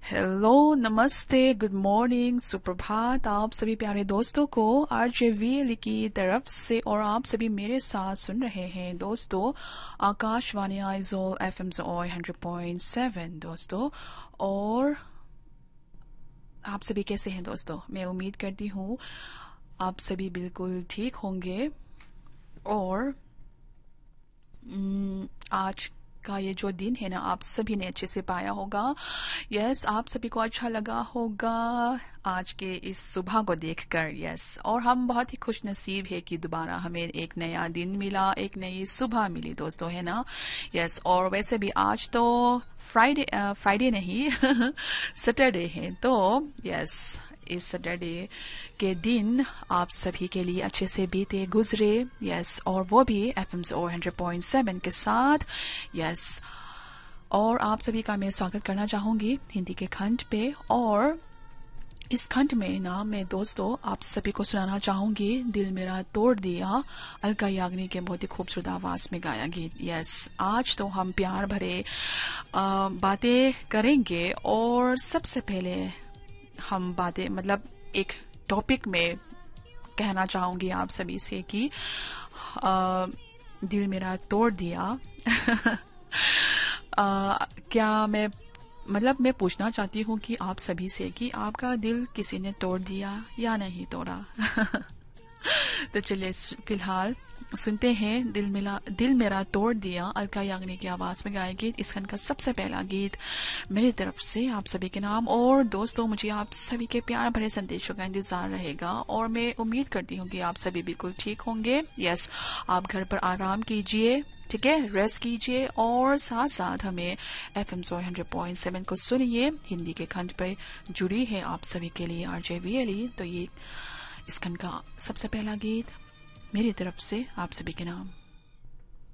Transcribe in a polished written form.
Hello, नमस्ते, good morning, सुप्रभात आप सभी प्यारे दोस्तों को आरजेवीएल की तरफ से। और आप सभी मेरे साथ सुन रहे हैं दोस्तों आकाशवाणी आइजोल एफएम 100.7 दोस्तों। और आप सभी कैसे हैं दोस्तों? मैं उम्मीद करती हूँ आप सभी बिल्कुल ठीक होंगे। और आज का ये जो दिन है ना, आप सभी ने अच्छे से पाया होगा। यस, आप सभी को अच्छा लगा होगा आज के इस सुबह को देखकर। यस, और हम बहुत ही खुश नसीब है कि दोबारा हमें एक नया दिन मिला, एक नई सुबह मिली दोस्तों, है ना। यस, और वैसे भी आज तो फ्राइडे नहीं सैटरडे है। तो यस, इस सैटरडे के दिन आप सभी के लिए अच्छे से बीते गुजरे। यस, और वो भी एफएम 100.7 के साथ। यस, और आप सभी का मैं स्वागत करना चाहूंगी हिंदी के खंड पे। और इस खंड में ना मैं दोस्तों आप सभी को सुनाना चाहूंगी दिल मेरा तोड़ दिया, अलका याग्निक के बहुत ही खूबसूरत आवाज में गाया गीत। यस, आज तो हम प्यार भरे बातें करेंगे। और सबसे पहले हम बातें एक टॉपिक में कहना चाहूंगी आप सभी से कि दिल मेरा तोड़ दिया क्या मैं पूछना चाहती हूँ कि आप सभी से कि आपका दिल किसी ने तोड़ दिया या नहीं तोड़ा तो चलिए फिलहाल सुनते हैं दिल मेरा तोड़ दिया, अलका याग्निक की आवाज में गाया गीत। इस खंड का सबसे पहला गीत मेरी तरफ से आप सभी के नाम। और दोस्तों, मुझे आप सभी के प्यार भरे संदेशों का इंतजार रहेगा और मैं उम्मीद करती हूँ कि आप सभी बिल्कुल ठीक होंगे। यस, आप घर पर आराम कीजिए, ठीक है, रेस्ट कीजिए और साथ साथ हमें एफएम 100.7 को सुनिए। हिंदी के खंड पर जुड़ी है आप सभी के लिए आरजेवीएल। तो ये इस खंड का सबसे पहला गीत मेरी तरफ से आप सभी के नाम।